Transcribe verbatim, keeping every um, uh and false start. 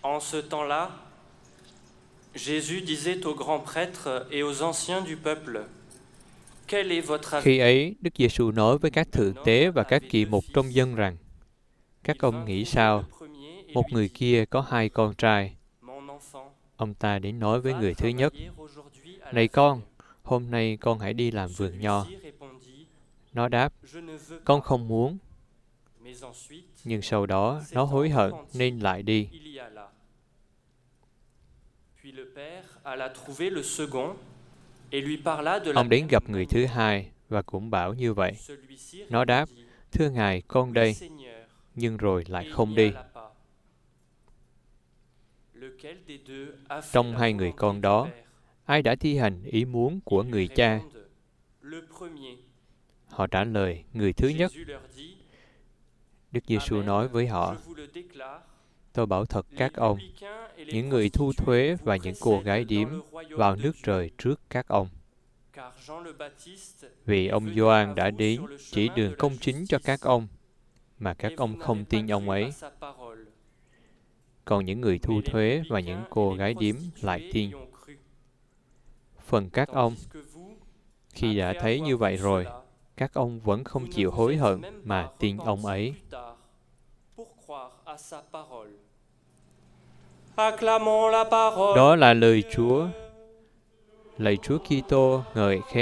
En ce temps-là, Jésus disait aux grands prêtres et aux anciens du peuple: Quel est votre avis? Khi ấy, Đức Giêsu nói với các thượng tế và các kỳ mục trong dân rằng: Các ông nghĩ sao? Một người kia có hai con trai. Ông ta đến nói với người thứ nhất: Này con, hôm nay con hãy đi làm vườn nho. Nó đáp: Con không muốn. Nhưng sau đó nó hối hận nên lại đi. Ông đến gặp người thứ hai và cũng bảo như vậy. Nó đáp: Thưa Ngài, con đây. Nhưng rồi lại không đi. Trong hai người con đó, ai đã thi hành ý muốn của người cha? Họ trả lời: Người thứ nhất. Đức Giêsu nói với họ: Tôi bảo thật các ông, những người thu thuế và những cô gái điếm vào nước trời trước các ông. Vì ông Gioan đã đến chỉ đường công chính cho các ông, mà các ông không tin ông ấy. Còn những người thu thuế và những cô gái điếm lại tin. Phần các ông, khi đã thấy như vậy rồi, các ông vẫn không chịu hối hận mà tin ông ấy. Đó là lời Chúa. Lạy Chúa Kitô, ngợi khen